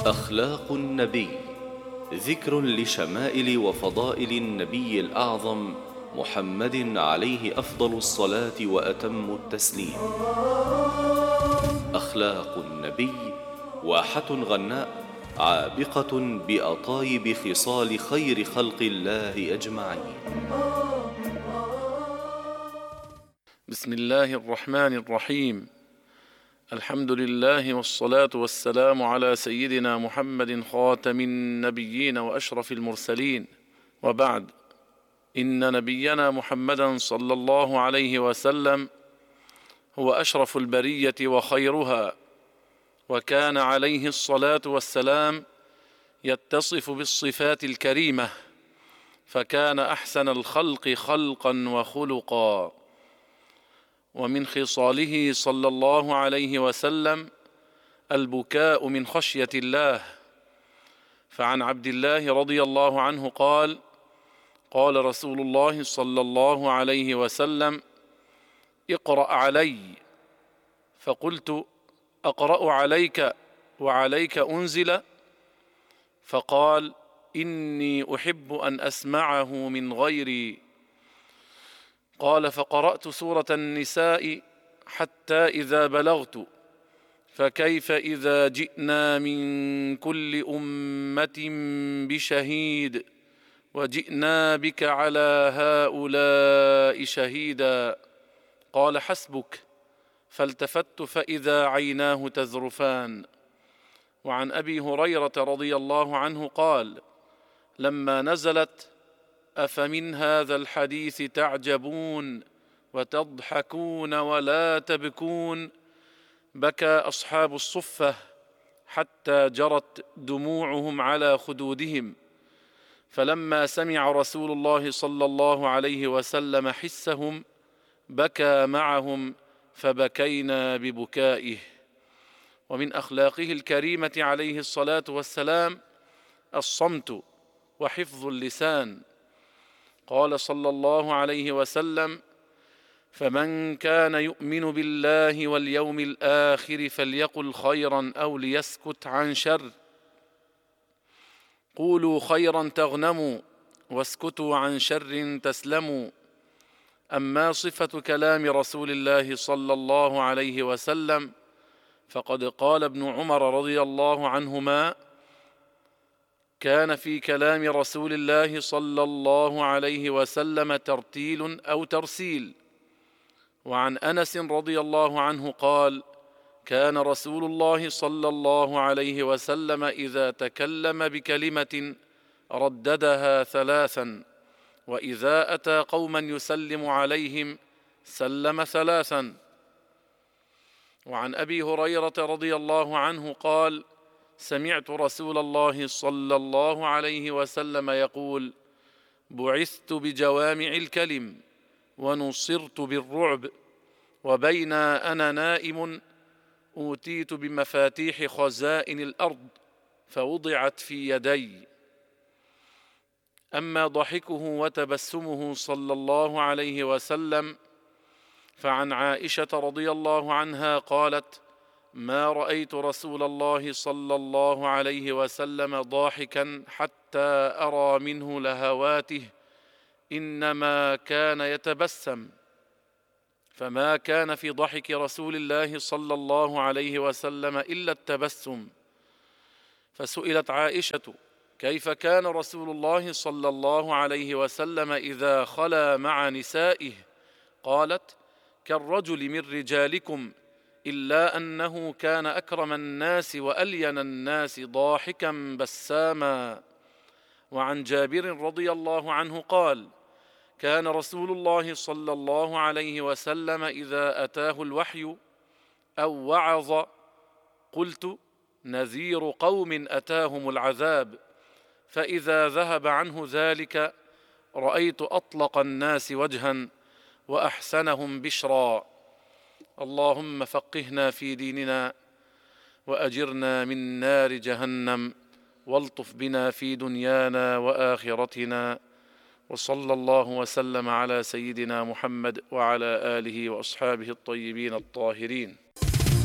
أخلاق النبي، ذكر لشمائل وفضائل النبي الأعظم محمد عليه أفضل الصلاة وأتم التسليم. أخلاق النبي واحة غناء عابقة بأطايب خصال خير خلق الله أجمعين. بسم الله الرحمن الرحيم. الحمد لله والصلاة والسلام على سيدنا محمد خاتم النبيين وأشرف المرسلين، وبعد. إن نبينا محمدا صلى الله عليه وسلم هو أشرف البرية وخيرها، وكان عليه الصلاة والسلام يتصف بالصفات الكريمة، فكان أحسن الخلق خلقا وخلقا. ومن خصاله صلى الله عليه وسلم البكاء من خشية الله، فعن عبد الله رضي الله عنه قال: قال رسول الله صلى الله عليه وسلم: اقرأ علي. فقلت: أقرأ عليك وعليك أنزل؟ فقال: إني أحب أن أسمعه من غيري. قال: فقرأت سورة النساء حتى إذا بلغت: فكيف إذا جئنا من كل أمة بشهيد وجئنا بك على هؤلاء شهيدا. قال: حسبك. فالتفت فإذا عيناه تذرفان. وعن أبي هريرة رضي الله عنه قال: لما نزلت: أفمن هذا الحديث تعجبون وتضحكون ولا تبكون، بكى أصحاب الصفة حتى جرت دموعهم على خدودهم. فلما سمع رسول الله صلى الله عليه وسلم حسهم بكى معهم، فبكينا ببكائه. ومن أخلاقه الكريمة عليه الصلاة والسلام الصمت وحفظ اللسان. قال صلى الله عليه وسلم: فمن كان يؤمن بالله واليوم الآخر فليقل خيرا أو ليسكت عن شر. قولوا خيرا تغنموا واسكتوا عن شر تسلموا. أما صفة كلام رسول الله صلى الله عليه وسلم فقد قال ابن عمر رضي الله عنهما: كان في كلام رسول الله صلى الله عليه وسلم ترتيل أو ترسيل. وعن أنس رضي الله عنه قال: كان رسول الله صلى الله عليه وسلم إذا تكلم بكلمة رددها ثلاثا، وإذا أتى قوما يسلم عليهم سلم ثلاثا. وعن أبي هريرة رضي الله عنه قال: سمعت رسول الله صلى الله عليه وسلم يقول: بعثت بجوامع الكلم ونصرت بالرعب، وبين أنا نائم أوتيت بمفاتيح خزائن الأرض فوضعت في يدي. أما ضحكه وتبسمه صلى الله عليه وسلم فعن عائشة رضي الله عنها قالت: ما رأيت رسول الله صلى الله عليه وسلم ضاحكا حتى أرى منه لهواته، إنما كان يتبسم. فما كان في ضحك رسول الله صلى الله عليه وسلم إلا التبسم. فسئلت عائشة: كيف كان رسول الله صلى الله عليه وسلم إذا خلا مع نسائه؟ قالت: كالرجل من رجالكم، إلا أنه كان أكرم الناس وألين الناس ضاحكا بساما. وعن جابر رضي الله عنه قال: كان رسول الله صلى الله عليه وسلم إذا أتاه الوحي أو وعظ قلت: نذير قوم أتاهم العذاب، فإذا ذهب عنه ذلك رأيت أطلق الناس وجها وأحسنهم بشرا. اللهم فقهنا في ديننا وأجرنا من نار جهنم، والطف بنا في دنيانا وآخرتنا. وصلى الله وسلم على سيدنا محمد وعلى آله وأصحابه الطيبين الطاهرين.